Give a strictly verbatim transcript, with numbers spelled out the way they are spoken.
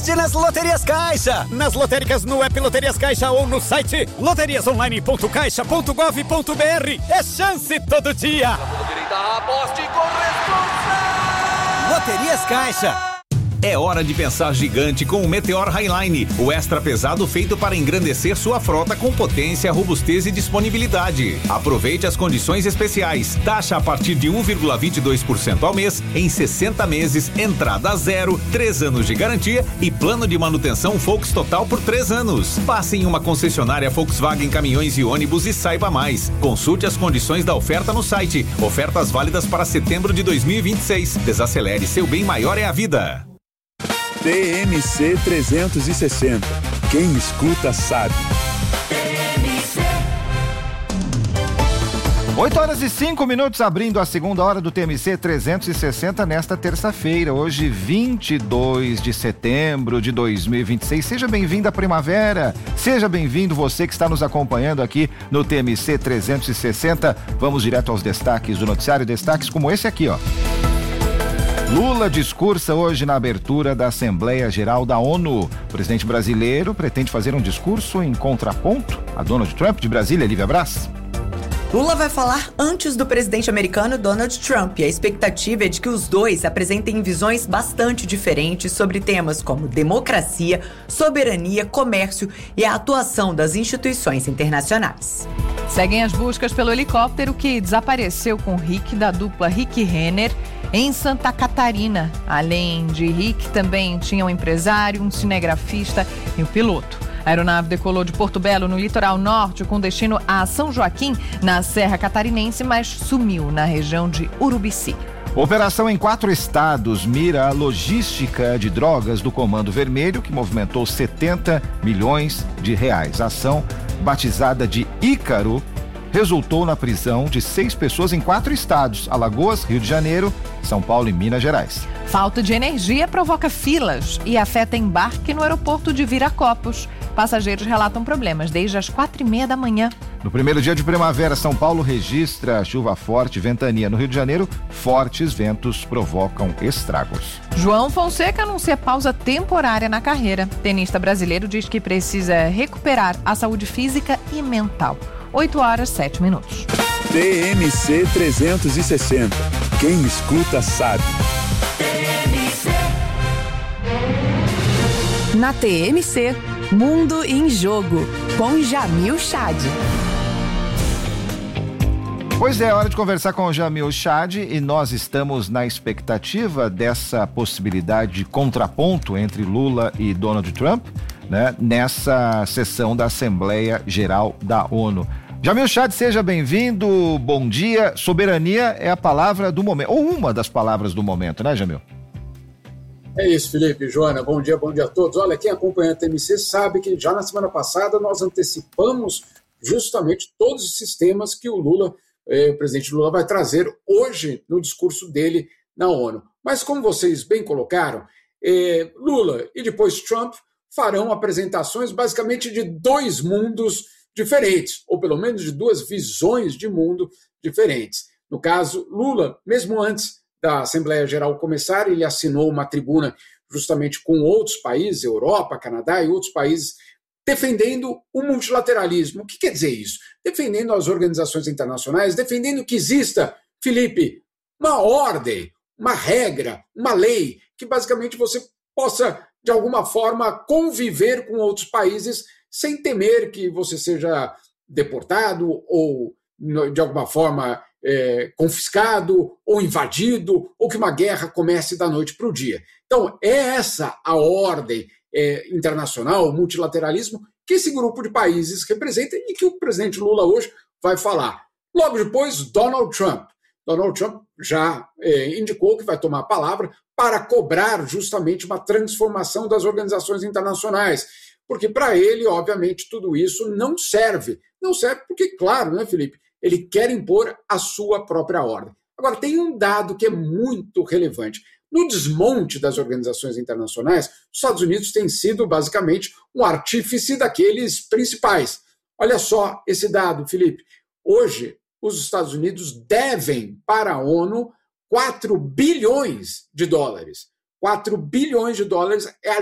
Aposte nas Loterias Caixa. Nas lotéricas no app Loterias Caixa ou no site loterias online ponto caixa ponto gov ponto br. É chance todo dia. Aposte com responsa. Loterias Caixa. É hora de pensar gigante com o Meteor Highline, o extra pesado feito para engrandecer sua frota com potência, robustez e disponibilidade. Aproveite as condições especiais. Taxa a partir de um vírgula vinte e dois por cento ao mês, em sessenta meses, entrada zero, três anos de garantia e plano de manutenção Volks Total por três anos. Passe em uma concessionária Volkswagen Caminhões e Ônibus e saiba mais. Consulte as condições da oferta no site. Ofertas válidas para setembro de dois mil e vinte e seis. Desacelere, seu bem maior é a vida. T M C trezentos e sessenta. Quem escuta sabe. oito horas e cinco minutos, abrindo a segunda hora do T M C trezentos e sessenta nesta terça-feira, hoje vinte e dois de setembro de dois mil e vinte e seis. Seja bem-vindo à primavera, seja bem-vindo você que está nos acompanhando aqui no T M C trezentos e sessenta. Vamos direto aos destaques do noticiário, destaques como esse aqui, ó. Lula discursa hoje na abertura da Assembleia Geral da ONU. O presidente brasileiro pretende fazer um discurso em contraponto a Donald Trump. De Brasília, Lívia Brás. Lula vai falar antes do presidente americano Donald Trump e a expectativa é de que os dois apresentem visões bastante diferentes sobre temas como democracia, soberania, comércio e a atuação das instituições internacionais. Seguem as buscas pelo helicóptero que desapareceu com Rick da dupla Rick Renner em Santa Catarina. Além de Rick, também tinha um empresário, um cinegrafista e um piloto. A aeronave decolou de Porto Belo, no litoral norte, com destino a São Joaquim, na Serra Catarinense, mas sumiu na região de Urubici. Operação em quatro estados mira a logística de drogas do Comando Vermelho, que movimentou setenta milhões de reais. A ação, batizada de Ícaro, resultou na prisão de seis pessoas em quatro estados: Alagoas, Rio de Janeiro, São Paulo e Minas Gerais. Falta de energia provoca filas e afeta embarque no aeroporto de Viracopos. Passageiros relatam problemas desde as quatro e meia da manhã. No primeiro dia de primavera, São Paulo registra chuva forte e ventania. No Rio de Janeiro, fortes ventos provocam estragos. João Fonseca anuncia pausa temporária na carreira. Tenista brasileiro diz que precisa recuperar a saúde física e mental. oito horas, sete minutos. T M C trezentos e sessenta. Quem escuta sabe. Na T M C, Mundo em Jogo, com Jamil Chad. Pois é, hora de conversar com o Jamil Chad e nós estamos na expectativa dessa possibilidade de contraponto entre Lula e Donald Trump, né, nessa sessão da Assembleia Geral da ONU. Jamil Chad, seja bem-vindo, bom dia. Soberania é a palavra do momento, ou uma das palavras do momento, né, Jamil? É isso, Felipe, Joana, bom dia, bom dia a todos. Olha, quem acompanha a T M C sabe que já na semana passada nós antecipamos justamente todos esses temas que o Lula, eh, o presidente Lula vai trazer hoje no discurso dele na ONU. Mas como vocês bem colocaram, eh, Lula e depois Trump farão apresentações basicamente de dois mundos diferentes, ou pelo menos de duas visões de mundo diferentes. No caso, Lula, mesmo antes da Assembleia Geral começar, ele assinou uma tribuna justamente com outros países, Europa, Canadá e outros países, defendendo o multilateralismo. O que quer dizer isso? Defendendo as organizações internacionais, defendendo que exista, Felipe, uma ordem, uma regra, uma lei, que basicamente você possa, de alguma forma, conviver com outros países sem temer que você seja deportado ou, de alguma forma, É, confiscado ou invadido, ou que uma guerra comece da noite para o dia. Então, é essa a ordem é, internacional, o multilateralismo, que esse grupo de países representa e que o presidente Lula hoje vai falar. Logo depois, Donald Trump. Donald Trump já é, indicou que vai tomar a palavra para cobrar justamente uma transformação das organizações internacionais, porque para ele, obviamente, tudo isso não serve. Não serve porque, claro, né, Felipe, ele quer impor a sua própria ordem. Agora, tem um dado que é muito relevante. No desmonte das organizações internacionais, os Estados Unidos têm sido, basicamente, um artífice daqueles principais. Olha só esse dado, Felipe. Hoje, os Estados Unidos devem para a ONU quatro bilhões de dólares. quatro bilhões de dólares é a